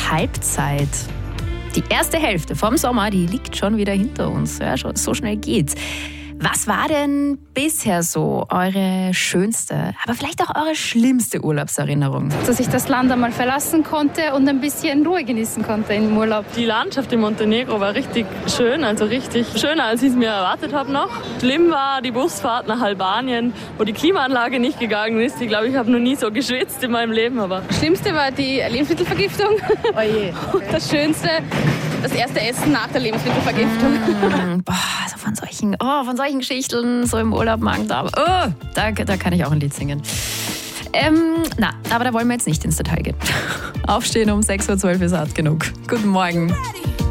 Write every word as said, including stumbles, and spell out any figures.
Halbzeit. Die erste Hälfte vom Sommer, die liegt schon wieder hinter uns. Ja, schon, so schnell geht's. Was war denn bisher so eure schönste, aber vielleicht auch eure schlimmste Urlaubserinnerung? Dass ich das Land einmal verlassen konnte und ein bisschen Ruhe genießen konnte im Urlaub. Die Landschaft in Montenegro war richtig schön, also richtig schöner, als ich es mir erwartet habe noch. Schlimm war die Busfahrt nach Albanien, wo die Klimaanlage nicht gegangen ist. Ich glaube, ich habe noch nie so geschwitzt in meinem Leben. Aber Das Schlimmste war die Lebensmittelvergiftung. Oh je. Okay. Das Schönste, das erste Essen nach der Lebensmittelvergiftung. Mm, boah, also von solchen, oh, von solchen Geschichten, so im Urlaub, Magen-Darm. Oh, da, da kann ich auch ein Lied singen. Ähm, na, aber da wollen wir jetzt nicht ins Detail gehen. Aufstehen um sechs Uhr zwölf ist hart genug. Guten Morgen.